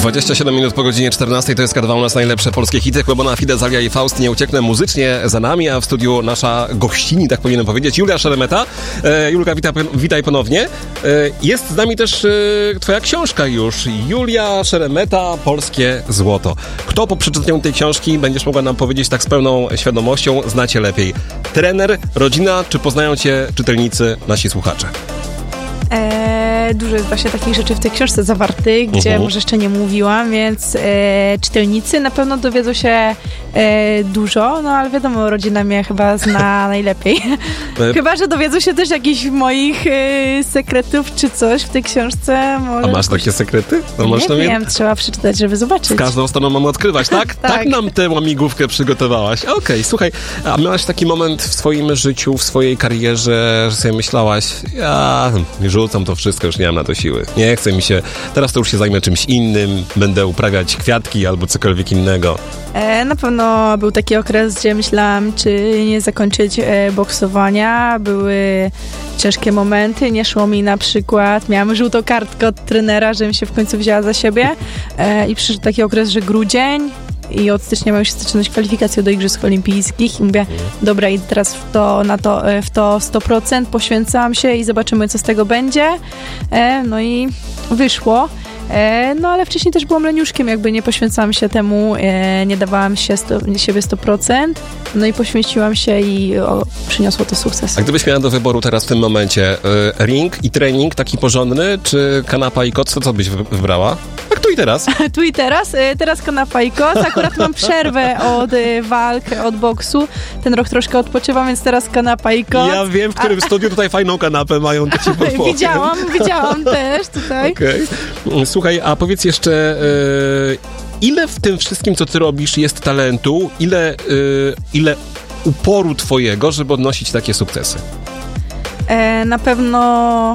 27 minut po godzinie 14 to jest K2 u nas najlepsze polskie hity. Kłebona Fide, Zalia i Faust. Nie ucieknę muzycznie za nami, a w studiu nasza gościni, tak powinienem powiedzieć, Julia Szeremeta. Julka, witaj ponownie. Jest z nami też twoja książka już. Julia Szeremeta, Polskie Złoto. Kto po przeczytaniu tej książki, będziesz mogła nam powiedzieć tak z pełną świadomością, znacie lepiej? Trener, rodzina, czy poznają cię czytelnicy, nasi słuchacze? Dużo jest właśnie takich rzeczy w tej książce zawartych, gdzie może jeszcze nie mówiłam, więc czytelnicy na pewno dowiedzą się dużo, no ale wiadomo, rodzina mnie chyba zna najlepiej. Chyba że dowiedzą się też jakichś moich sekretów czy coś w tej książce. Może... A masz takie sekrety? No, nie wiem, trzeba przeczytać, żeby zobaczyć. W każdą stronę mamy odkrywać, tak? Tak nam tę łamigłówkę przygotowałaś. Okej, słuchaj, a miałaś taki moment w swoim życiu, w swojej karierze, że sobie myślałaś, ja rzucam to wszystko, już nie mam na to siły. Nie chce mi się, teraz to już się zajmę czymś innym, będę uprawiać kwiatki albo cokolwiek innego. Na pewno był taki okres, gdzie myślałam, czy nie zakończyć boksowania. Były ciężkie momenty, nie szło mi na przykład. Miałam żółtą kartkę od trenera, żebym się w końcu wzięła za siebie. I przyszedł taki okres, że grudzień i od stycznia miałam się zaczynać kwalifikację do Igrzysk Olimpijskich i mówię, dobra, i teraz w to 100% poświęcam się i zobaczymy, co z tego będzie. No i wyszło. No ale wcześniej też byłam leniuszkiem, jakby nie poświęcałam się temu, nie dawałam siebie 100%, no i poświęciłam się i przyniosło to sukces. A gdybyś miała do wyboru teraz w tym momencie ring i trening taki porządny, czy kanapa i koc, to co byś wybrała? Tak tu i teraz. Tu i teraz? Teraz kanapa i koc. Akurat mam przerwę od walk, od boksu. Ten rok troszkę odpoczywam, więc teraz kanapa i koc. Ja wiem, w którym studiu tutaj fajną kanapę mają, to ci podpowiem. Widziałam też tutaj. Okej. Słuchaj, a powiedz jeszcze, ile w tym wszystkim, co ty robisz, jest talentu, ile uporu twojego, żeby odnosić takie sukcesy? Na pewno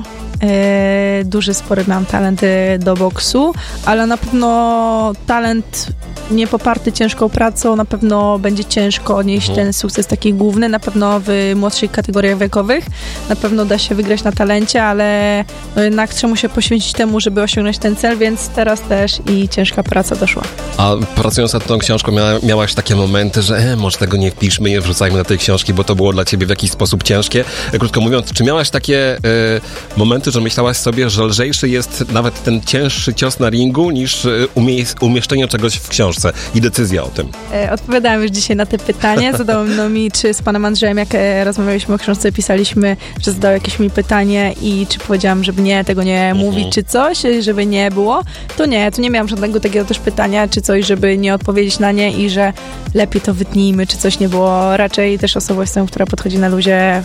duży, spory miałam talent do boksu, ale na pewno talent nie poparty ciężką pracą, na pewno będzie ciężko odnieść ten sukces taki główny, na pewno w młodszych kategoriach wiekowych, na pewno da się wygrać na talencie, ale no jednak trzeba się poświęcić temu, żeby osiągnąć ten cel, więc teraz też i ciężka praca doszła. A pracując nad tą książką miałaś takie momenty, że może tego nie wpiszmy, nie wrzucajmy na tej książki, bo to było dla ciebie w jakiś sposób ciężkie. Krótko mówiąc, czy miałaś takie momenty, że myślałaś sobie, że lżejszy jest nawet ten cięższy cios na ringu niż umieszczenie czegoś w książce i decyzja o tym? Odpowiadałam już dzisiaj na te pytanie. Zadał mi, czy z panem Andrzejem, jak rozmawialiśmy o książce, pisaliśmy, że zadał jakieś mi pytanie i czy powiedziałam, żeby nie, tego nie mówić, czy coś, żeby nie było. To nie miałam żadnego takiego też pytania, czy coś, żeby nie odpowiedzieć na nie i że lepiej to wytnijmy, czy coś nie było. Raczej też osobą jestem, która podchodzi na luzie,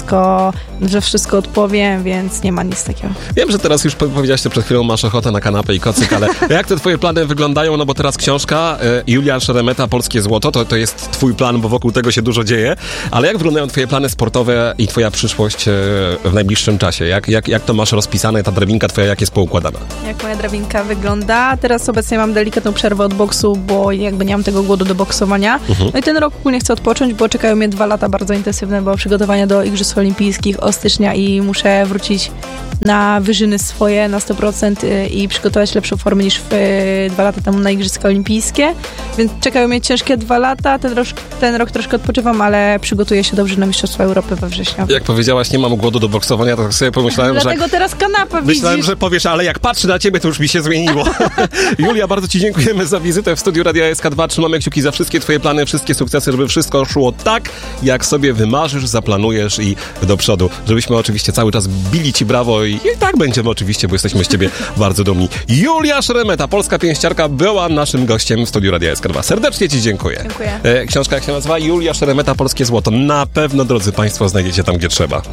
że wszystko odpowiem, więc nie ma nic takiego. Wiem, że teraz już powiedziałaś, że przed chwilą masz ochotę na kanapę i kocyk, ale jak te twoje plany wyglądają? No bo teraz książka Julia Szeremeta, Polskie Złoto, to jest twój plan, bo wokół tego się dużo dzieje, ale jak wyglądają twoje plany sportowe i twoja przyszłość w najbliższym czasie? Jak to masz rozpisane, ta drabinka twoja, jak jest poukładana? Jak moja drabinka wygląda? Teraz obecnie mam delikatną przerwę od boksu, bo jakby nie mam tego głodu do boksowania. No i ten rok ogólnie chcę odpocząć, bo czekają mnie 2 lata bardzo intensywne, bo przygotowania do Igrzysk Olimpijskich od stycznia i muszę wrócić na wyżyny swoje na 100% i przygotować lepszą formę niż 2 lata temu na Igrzyska Olimpijskie, więc czekają mnie ciężkie 2 lata, ten rok troszkę odpoczywam, ale przygotuję się dobrze na Mistrzostwa Europy we wrześniu. Jak powiedziałaś, nie mam głodu do boksowania, to sobie pomyślałem, Dlatego teraz kanapę widzisz. Myślałem, że powiesz, ale jak patrzę na ciebie, to już mi się zmieniło. Julia, bardzo ci dziękujemy za wizytę w studiu Radia SK2. Trzymamy kciuki za wszystkie twoje plany, wszystkie sukcesy, żeby wszystko szło tak, jak sobie wymarzysz, zaplanujesz i do przodu. Żebyśmy oczywiście cały czas bili ci brawo i tak będziemy oczywiście, bo jesteśmy z ciebie bardzo dumni. Julia Szeremeta, polska pięściarka, była naszym gościem w studiu Radia SK2. Serdecznie ci dziękuję. Dziękuję. Książka jak się nazywa? Julia Szeremeta, Polskie Złoto. Na pewno, drodzy państwo, znajdziecie tam, gdzie trzeba.